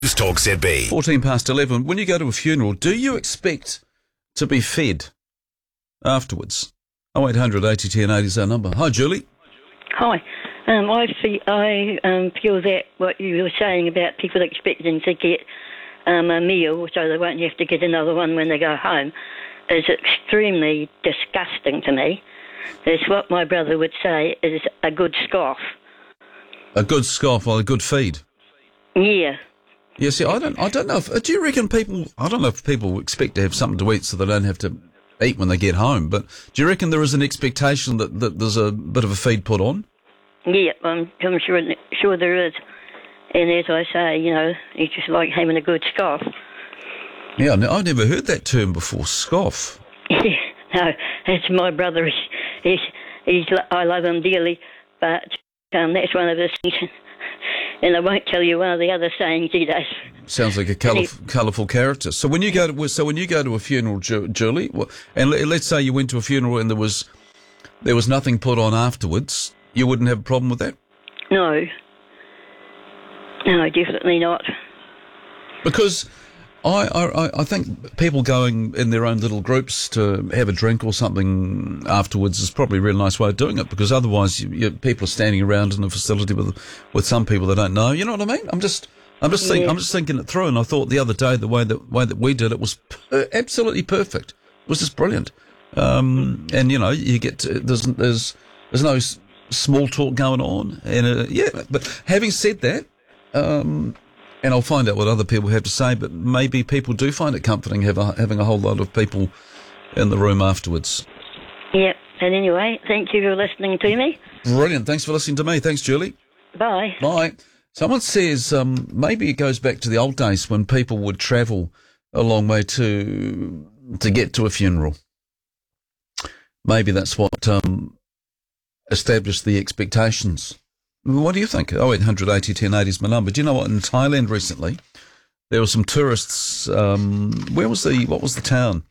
News Talk ZB. 14 past 11. When you go to a funeral, do you expect to be fed afterwards? 0800 80 10 80 is our number. Hi, Julie. Hi. I feel that what you were saying about people expecting to get a meal so they won't have to get another one when they go home is extremely disgusting to me. It's what my brother would say is a good scoff. A good scoff or a good feed? Yeah. Yeah, see, I don't know if, do you reckon I don't know if people expect to have something to eat so they don't have to eat when they get home, but do you reckon there is an expectation that there's a bit of a feed put on? Yeah, I'm sure there is. And as I say, it's just like having a good scoff. Yeah, I've never heard that term before, scoff. Yeah, no, it's my brother. I love him dearly, but that's one of his things. And I won't tell you one of the other sayings he does. Sounds like a colourful character. So when you go to a funeral, Julie, and let's say you went to a funeral and there was nothing put on afterwards, you wouldn't have a problem with that? No, definitely not. Because I think people going in their own little groups to have a drink or something afterwards is probably a really nice way of doing it, because otherwise people are standing around in a facility with some people they don't know. You know what I mean? I'm just thinking it through, and I thought the other day the way that we did it was absolutely perfect. It was just brilliant. And you get to, there's no small talk going on, and But having said that, and I'll find out what other people have to say, but maybe people do find it comforting having a whole lot of people in the room afterwards. Yeah, and anyway, thank you for listening to me. Brilliant. Thanks for listening to me. Thanks, Julie. Bye. Bye. Someone says maybe it goes back to the old days when people would travel a long way to get to a funeral. Maybe that's what established the expectations. What do you think? 0800 80 10 80 is my number. Do you know what? In Thailand recently, there were some tourists. What was the town?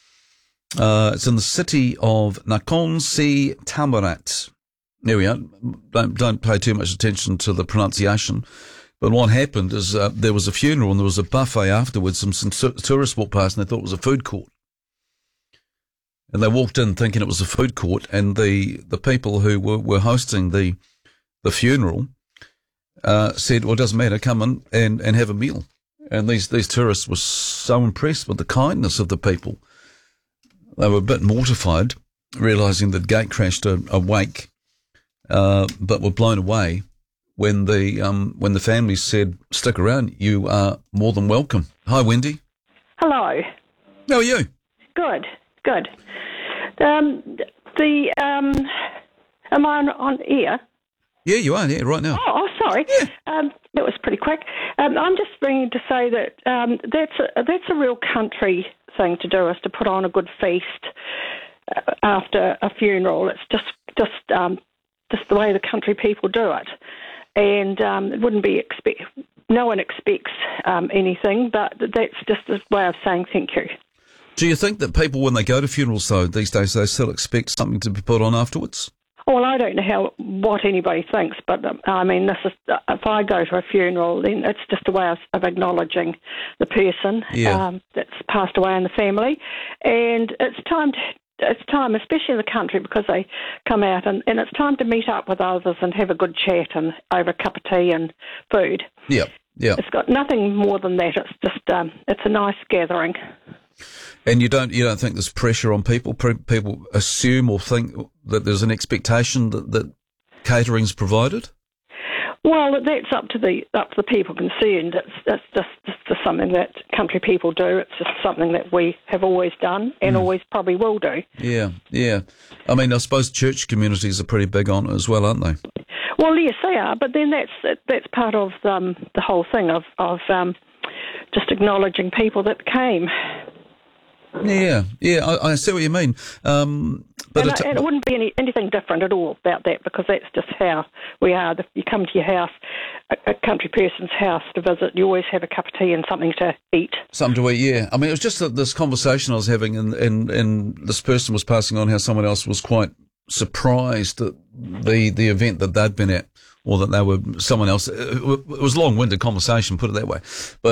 It's in the city of Nakhon Si Thammarat. There we are. Don't pay too much attention to the pronunciation. But what happened is there was a funeral and there was a buffet afterwards. Some tourists walked past and they thought it was a food court. And they walked in thinking it was a food court, and the people who were hosting the funeral said, well, it doesn't matter, come in and have a meal. And these tourists were so impressed with the kindness of the people. They were a bit mortified, realising that gate crashed a wake, but were blown away when the family said, stick around, you are more than welcome. Hi, Wendy. Hello. How are you? Good. Am I on air? Yeah, you are, yeah, right now. Oh, sorry. Yeah. That was pretty quick. I'm just ringing to say that that's a real country thing to do, is to put on a good feast after a funeral. It's just the way the country people do it, and it wouldn't be no one expects anything, but that's just a way of saying thank you. Do you think that people, when they go to funerals, though, these days, they still expect something to be put on afterwards? Well, I don't know what anybody thinks, but I mean, this is if I go to a funeral, then it's just a way of acknowledging the person that's passed away in the family, and it's time, especially in the country, because they come out and it's time to meet up with others and have a good chat and over a cup of tea and food. Yeah. It's got nothing more than that. It's just it's a nice gathering. And you don't think there's pressure on people? People assume or think that there's an expectation that catering's provided? Well, that's up to the people concerned. It's just something that country people do. It's just something that we have always done and always probably will do. Yeah. I mean, I suppose church communities are pretty big on it as well, aren't they? Well, yes, they are. But then that's part of the whole thing of just acknowledging people that came. Yeah, I see what you mean. But it wouldn't be anything different at all about that, because that's just how we are. You come to your house, a country person's house to visit, you always have a cup of tea and something to eat. Something to eat, yeah. I mean, it was just this conversation I was having, and this person was passing on how someone else was quite surprised that the event that they'd been at, or that they were someone else. It was a long-winded conversation, put it that way. But